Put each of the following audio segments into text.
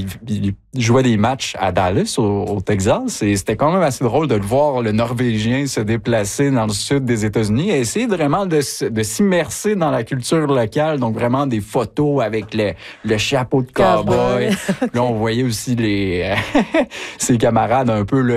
il jouait des matchs à Dallas, au Texas, et c'était quand même assez drôle de le voir, le Norvégien, se déplacer dans le sud des États-Unis et essayer vraiment de s'immerser dans la culture locale, donc vraiment des photos avec le chapeau de cowboy. Là, on voyait aussi ses camarades un peu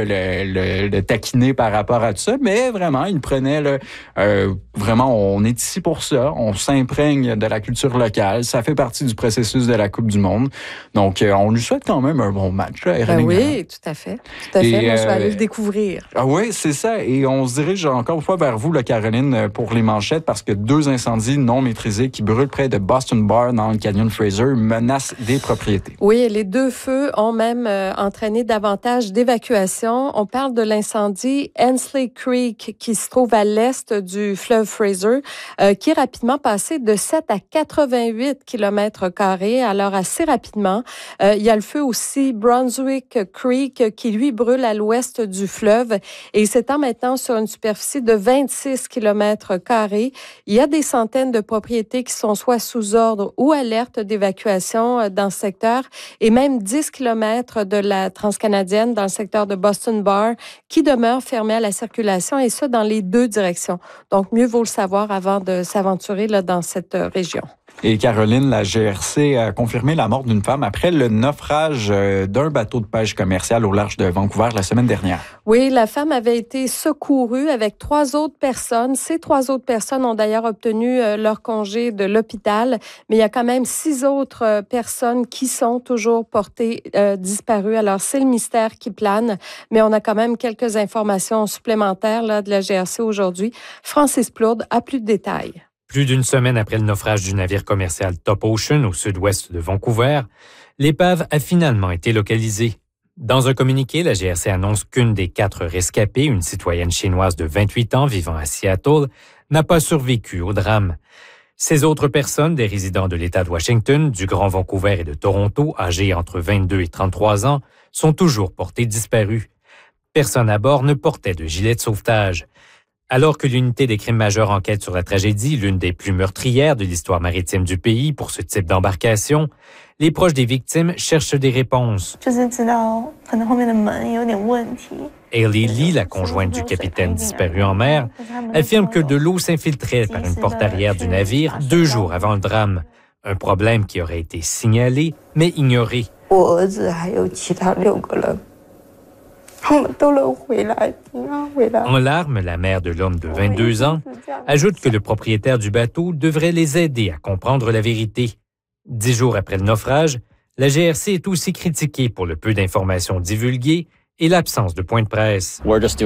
le taquiner par rapport à tout ça, mais vraiment, il prenait vraiment, on est ici pour ça, on s'imprègne de la culture locale, ça fait partie du processus de la Coupe du Monde. Donc, on lui souhaite quand même un bon match, là, oui, tout à fait. Tout à fait. Moi, je vais aller le découvrir. Ah oui, c'est ça. Et on se dirige encore une fois vers vous, là, Caroline, pour les manchettes, parce que 2 incendies non maîtrisés qui brûlent près de Boston Bar dans le canyon Fraser menacent des propriétés. Oui, les 2 feux ont même entraîné davantage d'évacuations. On parle de l'incendie Hensley Creek qui se trouve à l'est du fleuve Fraser, qui est rapidement passé de 7 à 88 km². Alors, assez rapidement. Il y a le feu aussi Brunswick Creek qui, lui, brûle à l'ouest du fleuve et il s'étend maintenant sur une superficie de 26 km². Il y a des centaines de propriétés qui sont soit sous ordre ou alerte d'évacuation dans ce secteur et même 10 km de la transcanadienne dans le secteur de Boston Bar qui demeure fermée à la circulation et ça dans les 2 directions. Donc, mieux vaut le savoir avant de s'aventurer là, dans cette région. Et Caroline, la GRC a confirmé la mort d'une femme après le naufrage d'un bateau de pêche commercial au large de Vancouver la semaine dernière. Oui, la femme avait été secourue avec 3 autres personnes. Ces 3 autres personnes ont d'ailleurs obtenu leur congé de l'hôpital, mais il y a quand même 6 autres personnes qui sont toujours portées disparues. Alors, c'est le mystère qui plane, mais on a quand même quelques informations supplémentaires là, de la GRC aujourd'hui. Francis Plourde a plus de détails. Plus d'une semaine après le naufrage du navire commercial Top Ocean au sud-ouest de Vancouver, l'épave a finalement été localisée. Dans un communiqué, la GRC annonce qu'une des 4 rescapées, une citoyenne chinoise de 28 ans vivant à Seattle, n'a pas survécu au drame. Ces autres personnes, des résidents de l'État de Washington, du Grand Vancouver et de Toronto, âgés entre 22 et 33 ans, sont toujours portées disparues. Personne à bord ne portait de gilet de sauvetage. Alors que l'unité des crimes majeurs enquête sur la tragédie, l'une des plus meurtrières de l'histoire maritime du pays pour ce type d'embarcation, les proches des victimes cherchent des réponses. Hailey Lee, la conjointe du capitaine disparu en mer, affirme que de l'eau s'infiltrait par une porte arrière du navire 2 jours avant le drame. Un problème qui aurait été signalé, mais ignoré. En larmes, la mère de l'homme de 22 ans ajoute que le propriétaire du bateau devrait les aider à comprendre la vérité. 10 jours après le naufrage, la GRC est aussi critiquée pour le peu d'informations divulguées et l'absence de points de presse.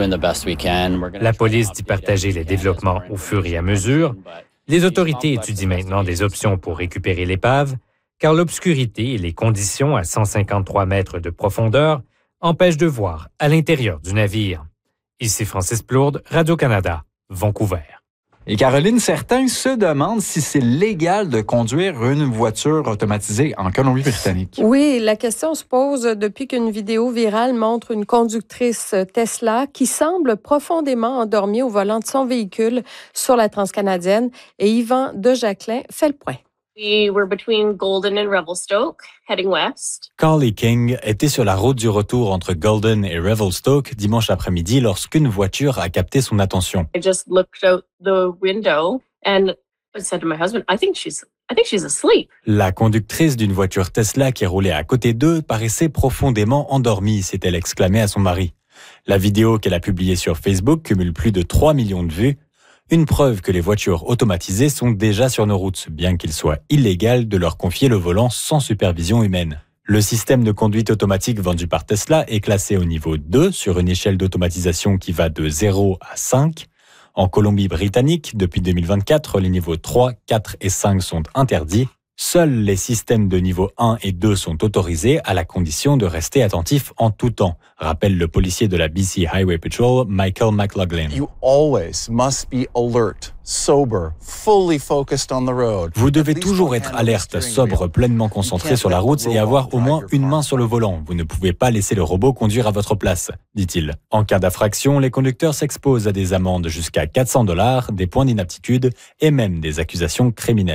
La police dit partager les développements au fur et à mesure. Les autorités étudient maintenant des options pour récupérer l'épave, car l'obscurité et les conditions à 153 mètres de profondeur empêche de voir à l'intérieur du navire. Ici Francis Plourde, Radio-Canada, Vancouver. Et Caroline, certains se demandent si c'est légal de conduire une voiture automatisée en Colombie-Britannique. Oui, la question se pose depuis qu'une vidéo virale montre une conductrice Tesla qui semble profondément endormie au volant de son véhicule sur la transcanadienne. Et Yvan Dejaclin fait le point. We were between Golden and Revelstoke, heading west. Carly King était sur la route du retour entre Golden et Revelstoke dimanche après-midi lorsqu'une voiture a capté son attention. I just looked out the window and I said to my husband, I think she's asleep. La conductrice d'une voiture Tesla qui roulait à côté d'eux paraissait profondément endormie, s'est-elle exclamée à son mari. La vidéo qu'elle a publiée sur Facebook cumule plus de 3 millions de vues. Une preuve que les voitures automatisées sont déjà sur nos routes, bien qu'il soit illégal de leur confier le volant sans supervision humaine. Le système de conduite automatique vendu par Tesla est classé au niveau 2 sur une échelle d'automatisation qui va de 0 à 5. En Colombie-Britannique, depuis 2024, les niveaux 3, 4 et 5 sont interdits. Seuls les systèmes de niveau 1 et 2 sont autorisés à la condition de rester attentif en tout temps, rappelle le policier de la BC Highway Patrol, Michael McLaughlin. You always must be alert, sober, fully focused on the road. Vous devez toujours être alerte, sobre, pleinement concentré sur la route et avoir au moins une main sur le volant. Vous ne pouvez pas laisser le robot conduire à votre place, dit-il. En cas d'infraction, les conducteurs s'exposent à des amendes jusqu'à $400, des points d'inaptitude et même des accusations criminelles.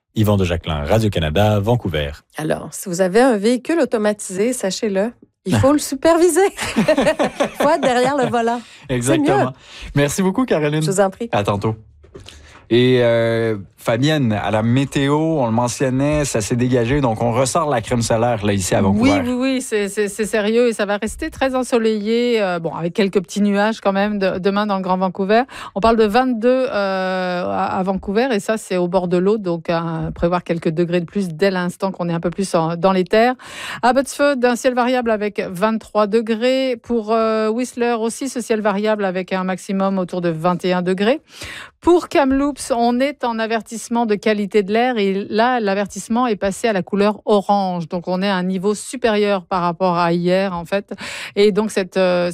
Yvan de Jacquelin, Radio-Canada, Vancouver. Alors, si vous avez un véhicule automatisé, sachez-le, il faut le superviser. Il faut être derrière le volant. Exactement. Merci beaucoup, Caroline. Je vous en prie. À tantôt. Et Fabienne, à la météo, on le mentionnait, ça s'est dégagé, donc on ressort la crème solaire là ici à Vancouver. Oui, c'est sérieux et ça va rester très ensoleillé, avec quelques petits nuages quand même demain dans le Grand Vancouver. On parle de 22 à Vancouver et ça c'est au bord de l'eau, donc prévoir quelques degrés de plus dès l'instant qu'on est un peu plus dans les terres. À Abbotsford, un ciel variable avec 23 degrés. Pour Whistler aussi, ce ciel variable avec un maximum autour de 21 degrés. Pour Kamloops, on est en avertissement de qualité de l'air et là, l'avertissement est passé à la couleur orange. Donc, on est à un niveau supérieur par rapport à hier, en fait. Et donc, cette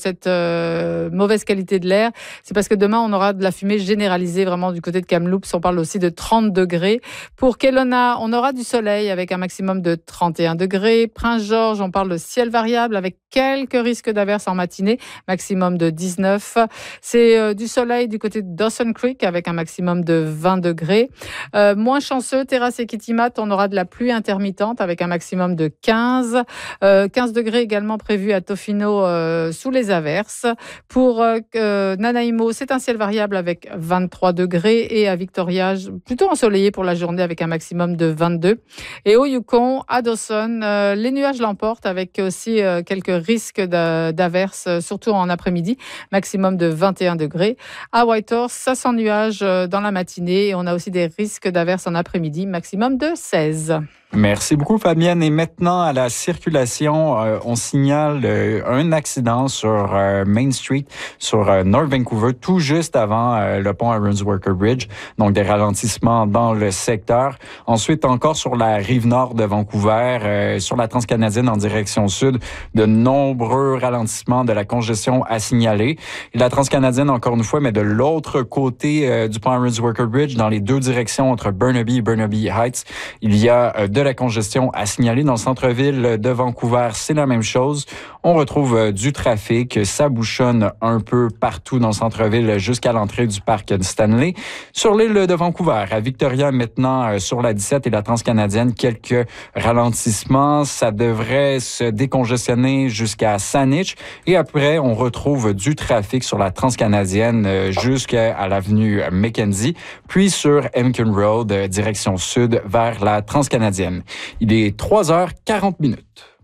mauvaise qualité de l'air, c'est parce que demain, on aura de la fumée généralisée vraiment du côté de Kamloops. On parle aussi de 30 degrés. Pour Kelowna, on aura du soleil avec un maximum de 31 degrés. Prince George, on parle de ciel variable avec quelques risques d'averses en matinée, maximum de 19. C'est du soleil du côté de Dawson Creek avec un maximum de 20 degrés. Moins chanceux, Terrace et Kitimat, on aura de la pluie intermittente avec un maximum de 15. 15 degrés également prévus à Tofino sous les averses. Pour Nanaimo, c'est un ciel variable avec 23 degrés et à Victoria, plutôt ensoleillé pour la journée avec un maximum de 22. Et au Yukon, à Dawson, les nuages l'emportent avec aussi quelques risques d'averses, surtout en après-midi, maximum de 21 degrés. À Whitehorse, ça sent nuage dans la matinée et on a aussi des risques d'averses en après-midi, maximum de 16. Merci beaucoup, Fabienne. Et maintenant, à la circulation, on signale un accident sur Main Street, sur North Vancouver, tout juste avant le pont Irons Worker Bridge. Donc, des ralentissements dans le secteur. Ensuite, encore sur la rive nord de Vancouver, sur la Transcanadienne en direction sud, de nombreux ralentissements, de la congestion à signaler. Et la Transcanadienne, encore une fois, mais de l'autre côté du pont Irons Worker Bridge, dans les deux directions entre Burnaby et Burnaby Heights, il y a de la congestion à signaler. Dans le centre-ville de Vancouver, c'est la même chose. On retrouve du trafic. Ça bouchonne un peu partout dans le centre-ville jusqu'à l'entrée du parc Stanley. Sur l'île de Vancouver, à Victoria, maintenant, sur la 17 et la Transcanadienne, quelques ralentissements. Ça devrait se décongestionner jusqu'à Saanich. Et après, on retrouve du trafic sur la Transcanadienne jusqu'à l'avenue Mackenzie, puis sur Emkin Road, direction sud vers la Transcanadienne. Il est 3h40.